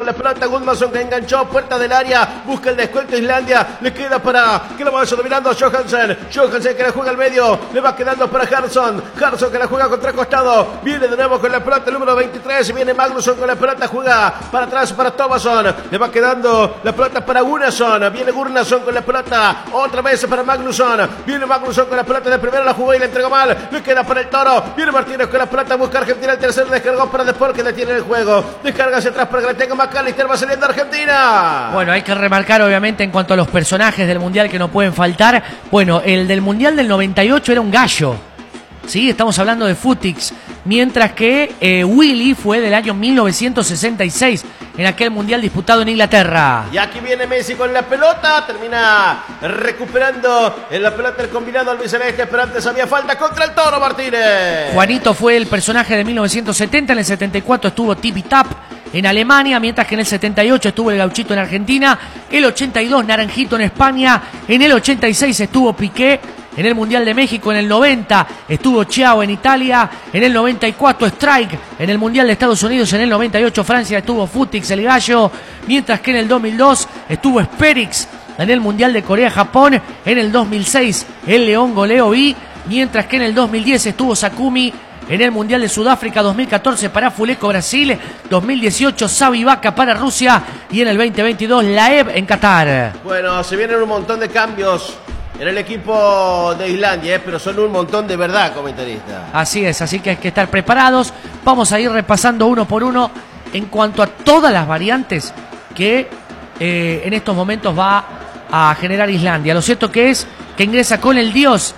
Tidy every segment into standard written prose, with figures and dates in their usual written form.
la pelota. Gudmundsson que enganchó, puerta del área, busca el descuento Islandia. Le queda para que lo vaya dominando Johansen. Johansen que la juega al medio, le va quedando para Harson. Harson que la juega contra costado. Viene de nuevo con la pelota el número 23. Viene Magnusson con la pelota, juega para atrás para Thomasson. Le va quedando la pelota para Gunnarsson. Viene Gunnarsson con la pelota. Otra vez para Magnusson. Viene Magnusson con la pelota de primera, la jugó y la entregó mal. Le queda para el Toro. Viene Martínez con la pelota, busca Argentina. El tercero descargó para después que le tiene el juego. Descarga hacia atrás para que le tenga McAllister. Va saliendo Argentina. Bueno, hay que remarcar obviamente en cuanto a los personajes del Mundial que no pueden faltar. Bueno, el del Mundial del 98 era un gallo. Sí, estamos hablando de Futix. Mientras que Willy fue del año 1966, en aquel Mundial disputado en Inglaterra. Y aquí viene Messi con la pelota, termina recuperando en la pelota el combinado albiceleste, pero antes había falta contra el Toro Martínez. Juanito fue el personaje de 1970, en el 74 estuvo Tipi Tap en Alemania, mientras que en el 78 estuvo el Gauchito en Argentina, el 82 Naranjito en España, en el 86 estuvo Piqué en el Mundial de México, en el 90 estuvo Chiao en Italia, en el 94 Strike en el Mundial de Estados Unidos, en el 98 Francia estuvo Futix el gallo, mientras que en el 2002 estuvo Sperix en el Mundial de Corea-Japón, en el 2006 el León Goleoví, mientras que en el 2010 estuvo Sakumi en el Mundial de Sudáfrica, 2014 para Fuleco Brasil, 2018 Savi Vaca para Rusia y en el 2022 Laev en Qatar. Bueno, se vienen un montón de cambios en el equipo de Islandia, pero son un montón de verdad, comentarista. Así es, así que hay que estar preparados. Vamos a ir repasando uno por uno en cuanto a todas las variantes que en estos momentos va a generar Islandia. Lo cierto que es que ingresa con el 10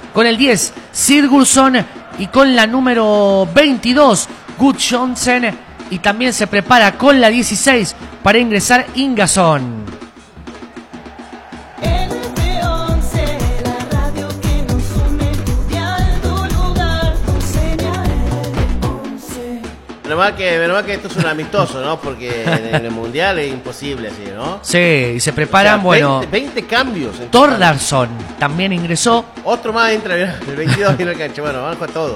Sigurdsson y con la número 22 Gudjohnsen, y también se prepara con la 16 para ingresar Ingason. Menos mal que esto es un amistoso, ¿no? Porque en el Mundial es imposible así, ¿no? Sí, y se preparan, o sea, 20 cambios. Thordarson también ingresó. Otro más entra, mirá, el 22 viene al cancha. Bueno, vamos a todo.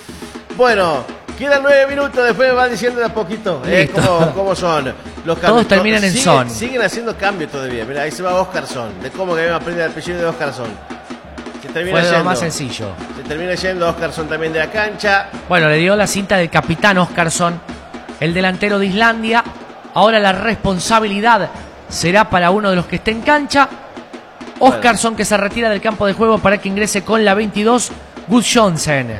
Bueno, quedan 9 minutos, después me van diciendo de a poquito cómo son los cambios. Todos terminan en son. Siguen haciendo cambios todavía. Mira, ahí se va Oscarsson. De cómo que me aprende el apellido de Oscarsson. Fue lo más sencillo. Se termina yendo Oscarsson también de la cancha. Bueno, le dio la cinta del capitán Oscarsson, el delantero de Islandia. Ahora la responsabilidad será para uno de los que esté en cancha. Oscarsson, que se retira del campo de juego para que ingrese con la 22 Gudjohnsen.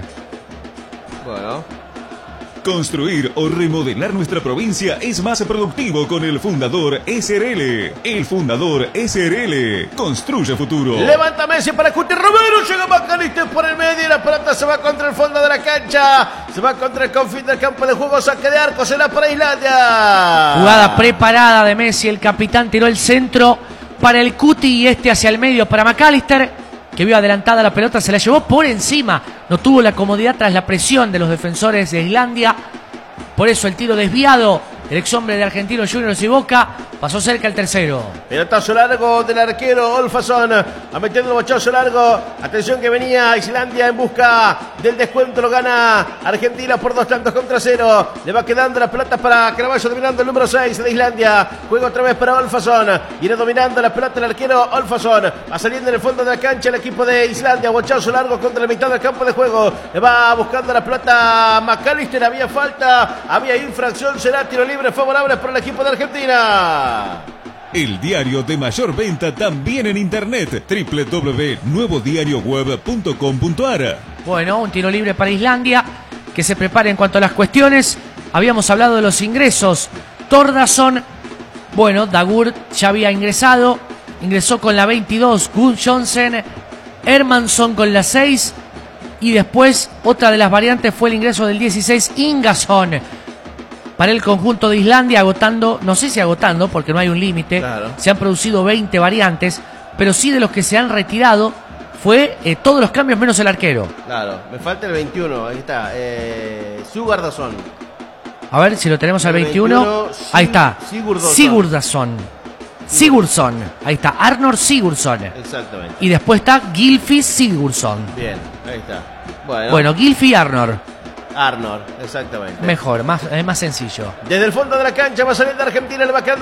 Bueno. Construir o remodelar nuestra provincia es más productivo con el Fundador SRL. El Fundador SRL construye futuro. Levanta Messi para Cuti Romero. Llega McAllister por el medio y la pelota se va contra el fondo de la cancha. Se va contra el confín del campo de juego. Saque de arco. Será para Islandia. Jugada preparada de Messi. El capitán tiró el centro para el Cuti y hacia el medio para McAllister, que vio adelantada la pelota, se la llevó por encima. No tuvo la comodidad tras la presión de los defensores de Islandia. Por eso el tiro desviado del ex hombre de Argentinos Juniors y Boca pasó cerca el tercero. Pelotazo largo del arquero Olfason, metiendo el bochazo largo. Atención que venía Islandia en busca del descuento, lo gana Argentina por 2-0. Le va quedando la pelota para que la vaya dominando el número 6 de Islandia. Juega otra vez para Olfason. Viene dominando la pelota el arquero Olfason. Va saliendo en el fondo de la cancha el equipo de Islandia. Bochazo largo contra la mitad del campo de juego. Le va buscando la pelota McAllister. Había falta, había infracción. Será tiro libre favorable para el equipo de Argentina. El diario de mayor venta también en internet, www.nuevodiarioweb.com.ar. Bueno, un tiro libre para Islandia, que se prepara en cuanto a las cuestiones. Habíamos hablado de los ingresos. Thordarson, bueno, Dagur ya había ingresado, ingresó con la 22 Gudjohnsen, Hermansson con la 6, y después otra de las variantes fue el ingreso del 16 Ingason para el conjunto de Islandia, agotando, no sé si agotando, porque no hay un límite. Claro. Se han producido 20 variantes, pero sí de los que se han retirado fue todos los cambios menos el arquero. Claro, me falta el 21, ahí está, Sigurdsson. A ver si lo tenemos al 21. Ahí está, Sigurdsson. Ahí está, Arnor Sigurdsson. Exactamente. Y después está Gylfi Sigurdsson. Bien, ahí está. Bueno, Gylfi Arnor. Arnor, exactamente. Mejor, es más sencillo. Desde el fondo de la cancha va a salir de Argentina, le va quedando